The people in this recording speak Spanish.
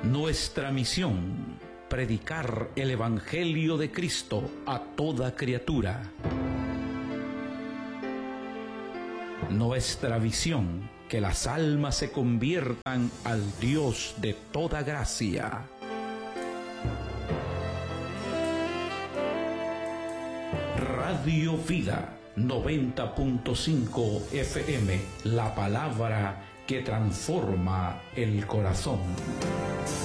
Nuestra misión: predicar el Evangelio de Cristo a toda criatura. Nuestra visión: que las almas se conviertan al Dios de toda gracia. Radio Vida 90.5 FM, la palabra que transforma el corazón.